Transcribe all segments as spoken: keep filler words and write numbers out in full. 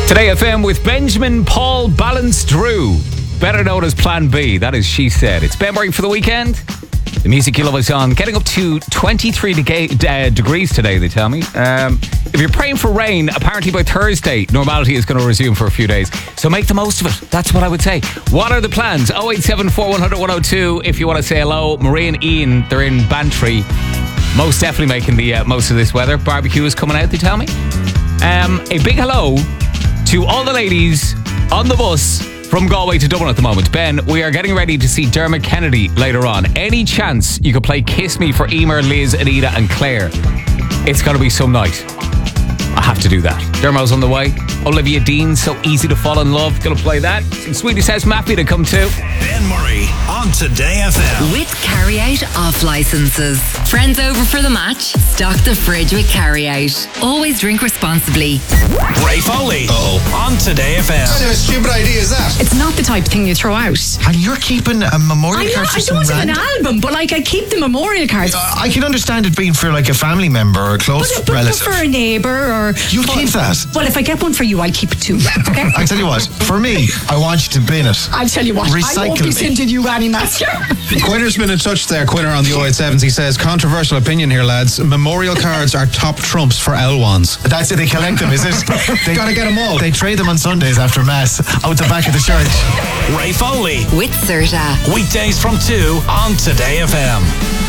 Today F M with Benjamin Paul Balance-Drew, better known as Plan B. That is She Said. It's Ben Murray for the weekend. The music you love is on. Getting up to twenty-three de- uh, degrees today, they tell me. Um, if you're praying for rain, apparently by Thursday, normality is going to resume for a few days. So make the most of it. That's what I would say. What are the plans? oh eight seven four, one hundred, one oh two if you want to say hello. Marie and Ian, they're in Bantry. Most definitely making the uh, most of this weather. Barbecue is coming out, they tell me. Um, a big hello to all the ladies on the bus from Galway to Dublin at the moment. Ben, we are getting ready to see Dermot Kennedy later on. Any chance you could play Kiss Me for Emer, Liz, Anita and Claire? It's going to be some night. I have to do that. Dermot's on the way. Olivia Dean, So Easy to Fall in Love. Going to play that. Some Swedish House Mafia to come too. Ben Murray on Today F M. With Carry-Out off licenses. Friends over for the match? Stock the fridge with Carry-Out. Always drink responsibly. Ray Foley oh. on Today F M. What kind of a stupid idea is that? It's not the type of thing you throw out. And you're keeping a memorial I card know, for I some don't have random... an album, but like I keep the memorial cards. Uh, I can understand it being for like a family member or a close but, but, relative. but for a neighbour or... You'll but, keep that. Well, if I get one for you, I'll keep it too. Okay? I tell you what, for me, I want you to bin it. I'll tell you what, Recycle I won't be me. sending you any mascara. Quinner's been in touch there, Quinner on the oh eight sevens. He says, controversial opinion here, lads. Memorial cards are top trumps for L ones. That's it, they collect them, is it? They Gotta get them all. They trade them on Sundays after Mass, out the back of the church. Ray Foley. With Serta. Weekdays from two on Today F M.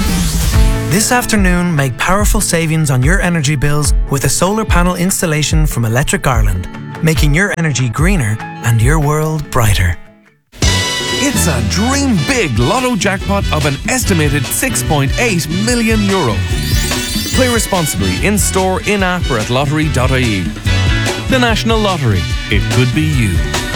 This afternoon, make powerful savings on your energy bills with a solar panel installation from Electric Ireland, making your energy greener and your world brighter. It's a dream big lotto jackpot of an estimated six point eight million euro. Play responsibly in store, in app or at lottery dot I E. The National Lottery. It could be you.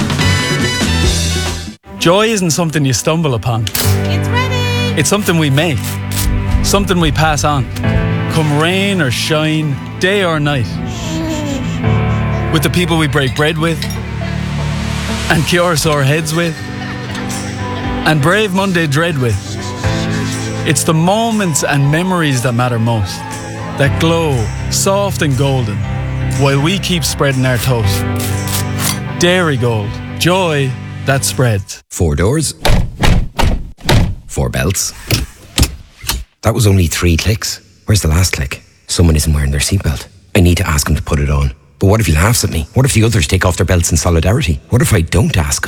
Joy isn't something you stumble upon. It's ready. It's something we make. Something we pass on. Come rain or shine, day or night. With the people we break bread with, and cure sore heads with, and brave Monday dread with. It's the moments and memories that matter most, that glow soft and golden, while we keep spreading our toast. Dairy Gold, joy that spreads. Four doors, four belts. That was only three clicks. Where's the last click? Someone isn't wearing their seatbelt. I need to ask him to put it on. But what if he laughs at me? What if the others take off their belts in solidarity? What if I don't ask?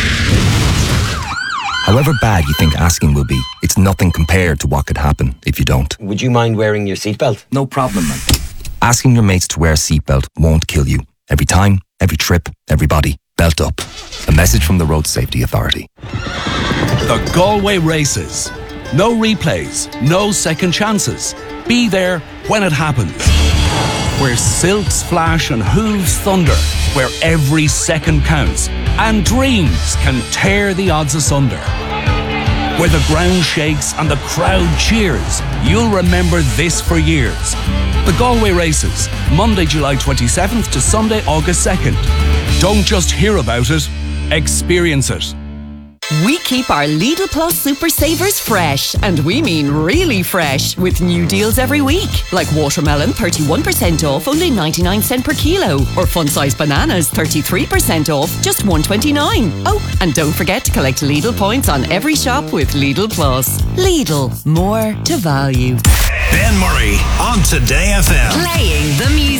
However bad you think asking will be, it's nothing compared to what could happen if you don't. Would you mind wearing your seatbelt? No problem, man. Asking your mates to wear a seatbelt won't kill you. Every time, every trip, everybody, belt up. A message from the Road Safety Authority. The Galway Races. No replays, no second chances. Be there when it happens. Where silks flash and hooves thunder. Where every second counts and dreams can tear the odds asunder. Where the ground shakes and the crowd cheers. You'll remember this for years. The Galway Races, Monday, July twenty-seventh to Sunday, August second. Don't just hear about it, experience it. We keep our Lidl Plus Super Savers fresh, and we mean really fresh, with new deals every week. Like watermelon, thirty-one percent off, only ninety-nine cents per kilo. Or fun-sized bananas, thirty-three percent off, just one twenty-nine. Oh, and don't forget to collect Lidl points on every shop with Lidl Plus. Lidl, more to value. Ben Murray on Today F M. Playing the music.